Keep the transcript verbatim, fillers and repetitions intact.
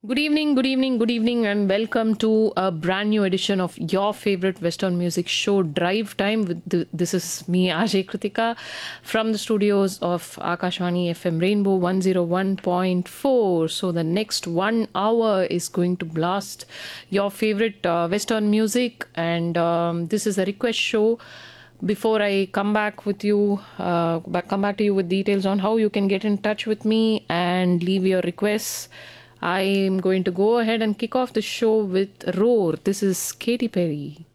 Good evening, good evening, good evening, and welcome to a brand new edition of your favorite Western music show, Drive Time. With the, this is me, Ajay Kritika, from the studios of Akashvani F M Rainbow one oh one point four. So, the next one hour is going to blast your favorite uh, Western music, and um, this is a request show. Before I come back with you, uh, back, come back to you with details on how you can get in touch with me and leave your requests. I am going to go ahead and kick off the show with Roar. This is Katy Perry.